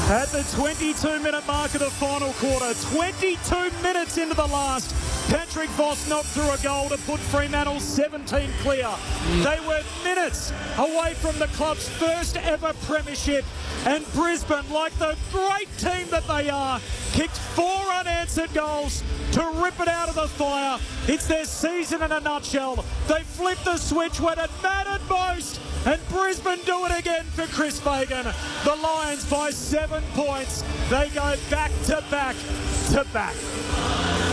At the 22-minute mark of the final quarter, 22 minutes into the last, Patrick Voss knocked through a goal to put Fremantle 17 clear. They were minutes away from the club's first ever premiership, and Brisbane, like the great team that they are, kicked 4 unanswered goals to rip it out of the fire. It's their season in a nutshell. They flipped the switch when it mattered most, and Brisbane do it again for Chris Fagan. The Lions by 7 points. They go back to back to back.